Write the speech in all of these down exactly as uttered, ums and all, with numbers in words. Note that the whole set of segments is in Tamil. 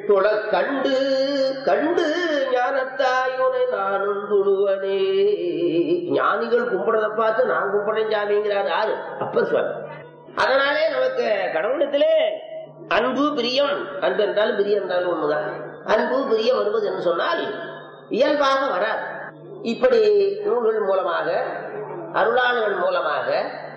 தொட கண்டு கண்டு ஞானத்தாயுனை நானும் தொழுவனே. ஞானிகள் கும்பிடுறத பார்த்து நான் கும்பிடுறேன் சாமிங்கிறார் யாரு? அப்பர் சுவாமி. அதனாலே நமக்கு கடவுளத்திலே அன்பு பிரியம், அன்பு என்றாலும் பிரியம் என்றாலும் ஒண்ணுதான். அன்பு பிரியம் வருவது என்று சொன்னால் இயல்பாக வராது. இப்படி நூல்கள் மூலமாக அருளாளர்கள் மூலமாக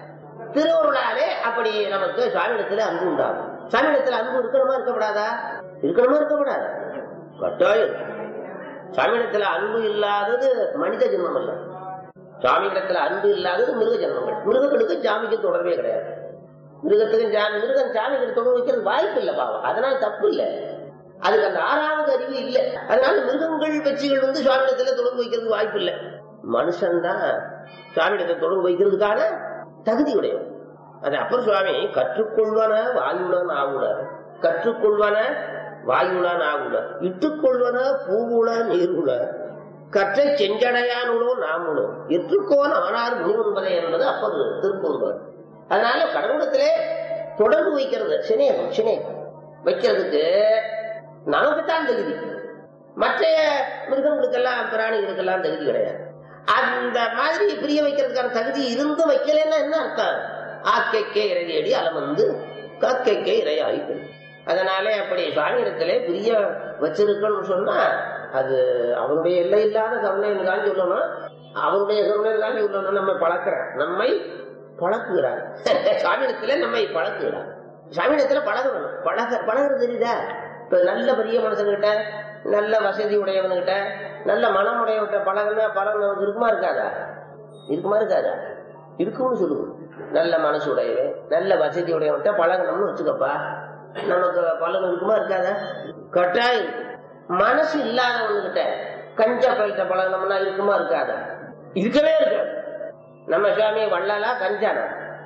திருவருளாலே அப்படி நமக்கு சுவாமியிடத்துல அன்பு உண்டாகும். சுவாமியிடத்துல அன்பு இருக்கணுமா இருக்கப்படாதா? இருக்கணுமா இருக்கப்படாதா? கட்டாயம். சுவாமியிடத்துல அன்பு இல்லாதது மனித ஜென்மம் அல்ல. சுவாமியிடத்துல அன்பு இல்லாதது மிருக ஜென்மங்கள். மிருகங்களுக்கு சாமிக்கு தொடர்பே கிடையாது. மிருகத்துக்கு சாமி மிருகம் சாமிக்கு தொடர்பு வைக்கிறது வாய்ப்பு இல்லை பாவம். அதனால தப்பு இல்லை, அதுக்கு அந்த ஆறாவது அறிவு இல்லை. அதனால மிருகங்கள் கட்சிகள் வந்து சுவாமியிடத்துல தொடர்பு வைக்கிறது வாய்ப்பு இல்லை. மனுஷன் தான் சுவாமியிடத்தை தொடர்பு வைக்கிறதுக்கான தகுதி உடையவர். அது அப்பர் சுவாமி கற்றுக்கொள்வன வாயுடன் ஆகுனர், கற்றுக்கொள்வன வாயுடன் ஆகுனர், இட்டுக்கொள்வன பூவுல நீர்வுல, கற்றை செஞ்சடையானுளோ நாமுளோ எற்றுக்கோன் ஆனார் முனிவன்பதை என்பது அப்பர் திருப்பூர்வர். அதனால கடவுளத்திலே தொடர்பு வைக்கிறது சினேகம் சினேகம் வைக்கிறதுக்கு நமக்குத்தான் தகுதி. மற்ற மிருகங்களுக்கெல்லாம் பிராணிகளுக்கெல்லாம் தகுதி கிடையாது. அந்த மாதிரி பிரிய வைக்கிறதுக்கான தகுதி இருந்து வைக்கலன்னா என்ன அர்த்தம்? ஆக்கைக்கே இறையடி அலமந்து காக்கைக்கே இறையாய்கள். அதனாலே அப்படி சுவாமியிடத்திலே பிரிய வச்சிருக்கணும்னு சொன்னா அது அவருடைய எல்லை இல்லாத கருணைன்னு தான் சொல்லணும். அவருடைய கருணைன்னு தான் சொல்லணும். நம்ம பழக்கிறார், நம்மை பழக்குகிறார். சுவாமியிடத்திலே நம்மை பழக்குகிறார். சுவாமியிடத்துல பழகணும். பழக பழகிறது தெரியுதா? இப்ப நல்ல பெரிய மனுஷன்கிட்ட, நல்ல வசதி உடையவன்கிட்ட, நல்ல மனம் உடையவன்கிட்ட பழகுனா பழம் நமக்கு இருக்குமா இருக்காதா? இருக்குமா இருக்காதா? இருக்கும்னு சொல்லுவோம். நல்ல மனசு உடையவன், நல்ல வசதி உடையவன்கிட்ட பழகணும்னு வச்சுக்கப்பா, நமக்கு பலன் இருக்குமா இருக்காதா? கட்டாயம். மனசு இல்லாதவன்கிட்ட கஞ்ச பயிட்ட பழகணும்னா இருக்குமா இருக்காதா? இருக்கவே இருக்காது. நம்ம சுவாமி வள்ளலா கஞ்சானா?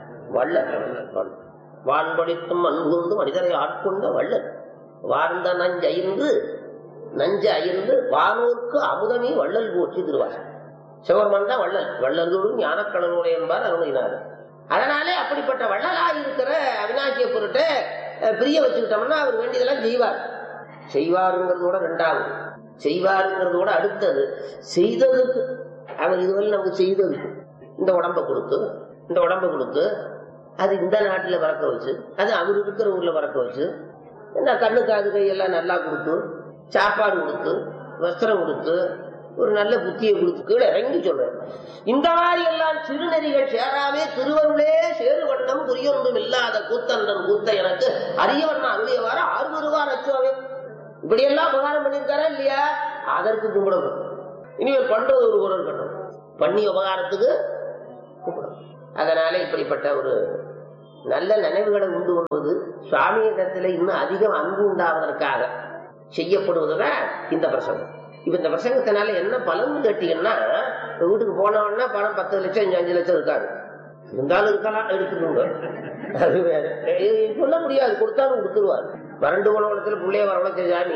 வள்ளல். வான்படித்தும் அன்புந்து மனிதரை ஆட்கொண்ட வள்ளல். வார்ந்த நஞ்சு அயிர்ந்து நஞ்சு அயிர்ந்து வானோருக்கு அமுதமே வள்ளல் போற்றி திருவாசகம். சிவபெருமான் தான் வள்ளல். வள்ளலோடும் ஞானக்கடனுடைய என்பார் அருணையினார். அதனாலே அப்படிப்பட்ட வள்ளலா இருக்கிற அவிநாசிய பொருட்ட பிரிய வச்சுக்கிட்டோம்னா அவர் வேண்டியதெல்லாம் செய்வார். செய்வாருங்கிறதோட ரெண்டாவது, செய்வாருங்கிறதோட அடுத்தது செய்ததுக்கு. அவர் இதுவரை நமக்கு செய்ததுக்கு இந்த உடம்ப கொடுத்து இந்த உடம்ப கொடுத்து அது இந்த நாட்டுல பறக்க வச்சு, அது அவர் இருக்கிற ஊர்ல பறக்க வச்சு, என்ன கண்ணு காது கையெல்லாம் நல்லா கொடுத்து, சாப்பாடு கொடுத்து, வஸ்திரம் கொடுத்து, ஒரு நல்ல புத்தியை கொடுத்து கீழே இறங்கி சொல்றேன். இந்த மாதிரி எல்லாம் சிறுநெறிகள் சேராமே திருவருளே சேரு வண்ணம் புரியொன்றும் இல்லாத கூத்தன்றன் கூத்த எனக்கு அரியவண்ணா அருளியவார ஆறுவருவார் அச்சோவே. இப்படி எல்லாம் உபகாரம் பண்ணியிருக்காரா இல்லையா? அதற்கு கும்பிடணும். இனிமேல் பண்றது ஒரு குரல் கட்டணும், பண்ணி உபகாரத்துக்கு கூப்பிடணும். அதனால இப்படிப்பட்ட ஒரு நல்ல நினைவுகளை உண்டு பண்ணுவது சுவாமியிடத்துல இன்னும் அதிகம் அன்பு உண்டாவதற்காக செய்யப்படுவதுதான் இந்த பிரசங்கம். இப்ப இந்த பிரசங்கத்தினால என்ன பலன் கேட்டீங்கன்னா, வீட்டுக்கு போனவன்னா பணம் பத்து லட்சம் அஞ்சு லட்சம் இருக்காது, இருந்தாலும் இருக்கலாம், எடுத்துக்கோங்க. அது வேற சொல்ல முடியாது, கொடுத்தாலும் கொடுத்துருவாரு. வறண்டு உலகத்துல பிள்ளைய வரவழைச்ச சாமி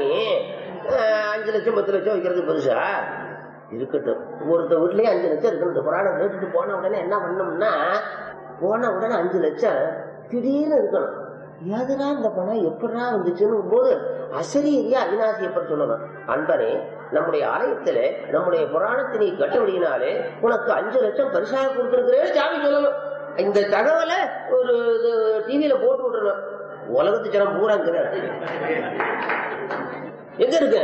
அஞ்சு லட்சம் பத்து லட்சம் வைக்கிறது பெருசா இருக்கட்டும். ஒருத்த வீட்லயே அஞ்சு லட்சம் இருக்கணும். புராணம் கேட்டுட்டு போன உடனே என்ன பண்ணோம்னா, போன உடனே அஞ்சு லட்சம் திடீர்னு இருக்கணும். எதுனா இந்த பணம் எப்படா வந்துச்சுன்னு போது அசரீரியா அவிநாசியப்பட்டு சொல்லணும். அன்பனே, நம்முடைய ஆலயத்துல நம்முடைய புராணத்தினை கட்டபடியினாலே உனக்கு அஞ்சு லட்சம் பரிசாக கொடுத்திருக்கிறேன் சாமி சொல்லணும். இந்த தகவலை ஒரு டிவியில போட்டு விட்டுறணும். உலகத்து ஜனம் பூரா எங்க இருக்கு?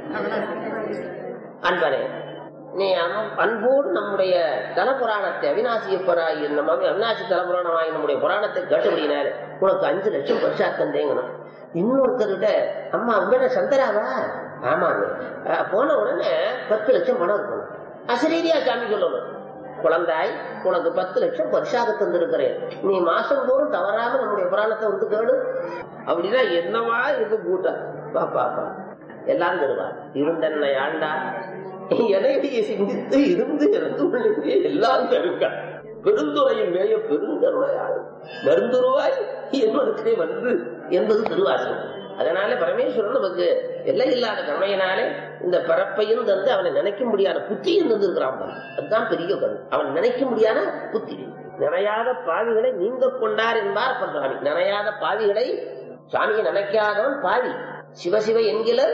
அன்பனே, நீ அன்போடு நம்முடைய தலபுராணத்தை அவிநாசியப்பராய் நம்ம அவிநாசி தலபுராணமாய் நம்முடைய புராணத்தை கேட்டபடினால உனக்கு அஞ்சு லட்சம் பரிசா தந்தேங்கணும். இன்னொருத்தர்கிட்ட அம்மா உடனே சந்தராவா? ஆமாங்க. போன உடனே பத்து லட்சம் பணம் இருக்கணும். அசரீரியா சாமி சொல்லணும். குழந்தாய், உனக்கு பத்து லட்சம் பரிசாக தந்திருக்கிறேன், நீ மாசம் தோறும் தவறாம நம்முடைய புராணத்தை வந்து கேளு. அப்படின்னா என்னவா இருக்கு கூட்டா பாப்பா எல்லாரும் தருவார். இருந்தன்னை ஆண்டா எதைய சிந்தித்து இருந்து இறந்து எல்லாம் தருக்கா பெருந்துறையின் மேய பெருந்தருளையாள் மருந்துருவாய் என்பதற்கே வந்து என்பது திருவாசகம். அதனால பரமேஸ்வரன் நமக்கு எல்லை இல்லாத கருணையினாலே இந்த பரப்பையும் தந்து அவனை நினைக்க முடியாத புத்தியும் தந்திருக்கிறான். அதுதான் பெரிய கருணை. அவன் நினைக்க முடியாத புத்தி. நினையாத பாவிகளை நீங்க கொண்டார் என்பார் சுவாமி. நினையாத பாவிகளை சாமியை நினைக்காதவன் பாவி. சிவசிவ என்கிலர்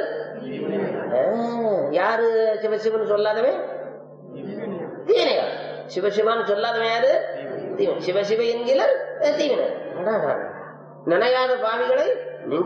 யாரு சிவசிவன் சொல்லாதவன் தீவினையா. சிவசிவான்னு சொல்லாதவன் யாரு? சிவசிவ என்கிலர் தீவினர். நினையாத பாவிகளை நீங்க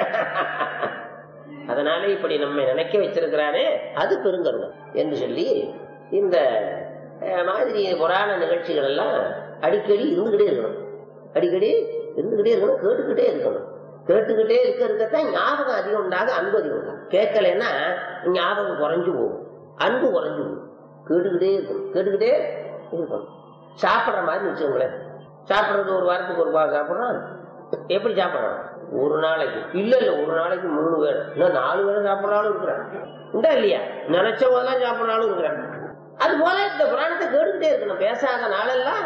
அதனால இப்படி நம்ம நினைக்க வச்சிருக்கிறானே அது பெருங்கருணை என்று சொல்லி இந்த மாதிரி புராண நிகழ்ச்சிகள் எல்லாம் அடிக்கடி இருந்துகிட்டே இருக்கணும். அடிக்கடி இருந்துகிட்டே இருக்கணும், கேட்டுக்கிட்டே இருக்கணும். கேட்டுக்கிட்டே இருக்க இருக்கத்தான் ஞாபகம் அதிகம் உண்டாக, அன்பு அதிகம் உண்டாகும். கேட்கலன்னா ஞாபகம் குறைஞ்சு போகும், அன்பு குறைஞ்சு போகும். கேட்டுக்கிட்டே இருக்கணும், கேட்டுக்கிட்டே இருக்கணும். சாப்பிட்ற மாதிரி வச்சுக்கோங்களேன். சாப்பிட்றது ஒரு வாரத்துக்கு ஒரு பாகம் சாப்பிட்றோம். எப்படி சாப்பிட்றோம்? ஒரு நாளைக்கு இல்ல இல்ல ஒரு நாளைக்கு மூணு வேலை, இன்னும் நாலு வேலை சாப்பிட்றாலும் இருக்கிறான். உண்டா இல்லையா? நினைச்ச போதெல்லாம் சாப்பிட்றாலும் இருக்கிறான். அது போல இந்த புராணத்தை கேட்டுக்கிட்டே இருக்கணும். பேசாத நாளெல்லாம்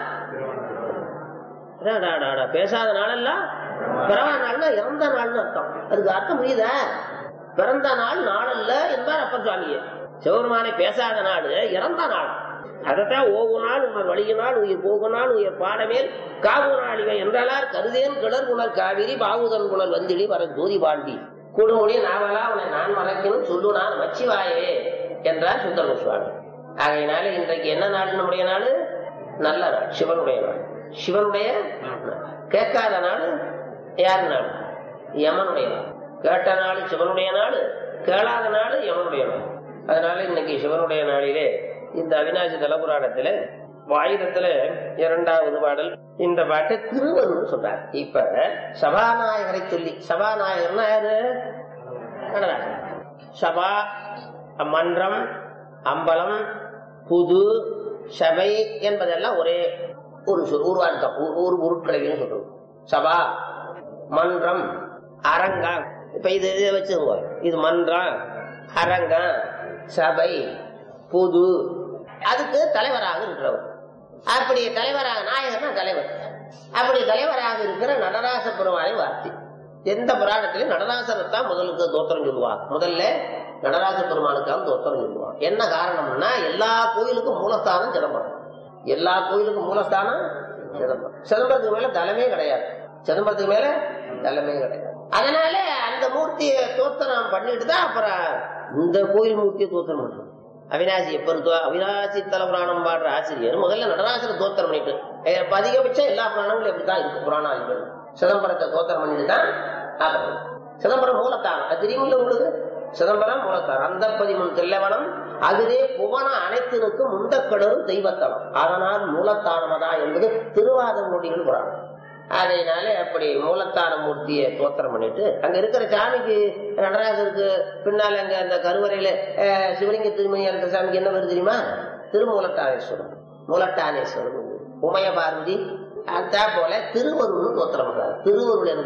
பேசாத நாளெல்லாம் பிறவா நாள்னா இறந்த நாள்னு அர்த்தம். அதுக்கு அர்த்தம் புரியுதா? பிறந்த நாள் நாளல்ல என்பார் அப்பர் சுவாமியே. சிவபெருமானை பேசாத நாள் இறந்த நாள். அதைத்தான் ஓகு நாள் உணர் வழியினால் உயிர் போகு நாள் உயிர் பாடமேல் காவு நாளிவை என்றால் கருதேன் கிளர் குணர் காவிரி பாவுதன் குணர் வந்திழி வர ஜோதி பாண்டி கொடுமொழி நாவலா உன்னை நான் மறக்கணும் சொல்லு நான் மச்சிவாயே என்றார் சுந்தர சுவாமி. ஆகையினால இன்றைக்கு என்ன நாள்? நம்முடைய நாள் நல்ல நாள், சிவனுடைய நாள். சிவனுடைய கேட்காத நாள் யார் நாள்? யமனுடைய நாள். கேட்ட நாள் சிவனுடைய நாள், கேளாத நாள் யமனுடைய நாள். அதனால இன்னைக்கு சிவனுடைய நாளிலே இந்த அவிநாசி தலபுராணத்துல ஆயுதத்துல இரண்டாவது பாடல். இந்த பாட்டு திருவருள் சொல்றார். இப்ப சபாநாயகரை சொல்லி, சபாநாயகர்னா யாரு? சபா மன்றம், அம்பலம், புது, சபை என்பதெல்லாம் ஒரே ஒரு சொல், ஒரு அர்த்தம், ஒரு உருட்கலைன்னு சொல்றோம். சபா, மன்றம், அரங்கம். இப்ப இது இதை வச்சுக்கோங்க. இது மன்றம், அரங்கம், சபை, பொது. அதுக்கு தலைவராக இருக்கிறவர். அப்படி தலைவராக, நாயகர்னா தலைவர். அப்படி தலைவராக இருக்கிற நடராச பெருமானை வார்த்தை எந்த புராணத்திலும் நடராசனைத்தான் முதலுக்கு தோத்திரம் சொல்லுவார். முதல்ல நடராச பெருமானுக்காக தோத்திரம் சொல்லுவார். என்ன காரணம்னா எல்லா கோயிலுக்கும் மூலஸ்தானம் சிதம்பரம். எல்லா கோயிலுக்கும் மூலஸ்தானம் சிதம்பரம். சிதம்பரத்துக்கு மேல தலமே கிடையாது. சிதம்பரத்துக்கு மேல தலமே கிடையாது. அதனால அந்த மூர்த்தியை தோத்திரம் பண்ணிட்டு தான் அப்புறம் இந்த கோயில் மூர்த்தியை தோத்திரம் பண்றோம். அவிநாசி பெருத்துவ அவிநாசி தல புராணம் பாடுற ஆசிரியர் முதல்ல நடராசனை தோத்திரம் பண்ணிட்டு, அதிகபட்சம் எல்லா புராணங்களும் எப்படிதான் இருக்கு. புராணம் சிதம்பரத்தை தோத்திரம் பண்ணிட்டு தான். சிதம்பரம் மூலத்தானம், அது தெரியுமில்ல உங்களுக்கு? சிதம்பரம் மூலத்தானம். அந்த பதிமூணு தில்லவனம் அதுவே புவன அனைத்தினுக்கும் முந்தக்கடரும் தெய்வத்தலம், அதனால் மூலத்தானமதா என்பது திருவாத மொழிகள் புராணம். அதனால அப்படி மூலத்தான மூர்த்தியை தோத்திரம் பண்ணிட்டு அங்க இருக்கிற சாமிக்கு, நடராஜருக்கு பின்னால அங்க அந்த கருவறையில சிவலிங்க திருமணியா இருக்கிற சாமிக்கு என்ன வருது தெரியுமா? திருமூலத்தானேஸ்வரம், மூலத்தானேஸ்வரம், உமைய பார்வதி. அதே போல திருவருள் தோத்திரம் பண்றாரு. திருவருள்